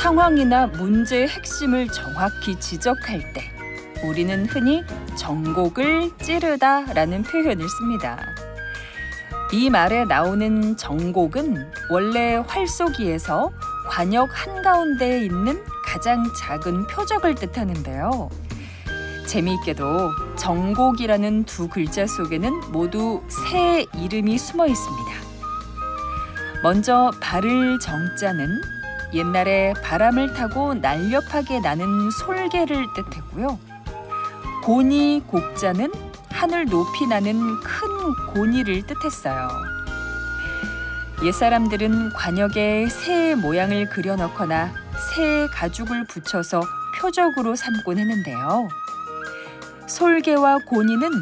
상황이나 문제의 핵심을 정확히 지적할 때 우리는 흔히 정곡을 찌르다라는 표현을 씁니다. 이 말에 나오는 정곡은 원래 활쏘기에서 관역 한가운데에 있는 가장 작은 표적을 뜻하는데요. 재미있게도 정곡이라는 두 글자 속에는 모두 새 이름이 숨어 있습니다. 먼저 발을 정자는 옛날에 바람을 타고 날렵하게 나는 솔개를 뜻했고요. 고니 곡자는 하늘 높이 나는 큰 고니를 뜻했어요. 옛사람들은 관역에 새의 모양을 그려넣거나 새의 가죽을 붙여서 표적으로 삼곤 했는데요. 솔개와 고니는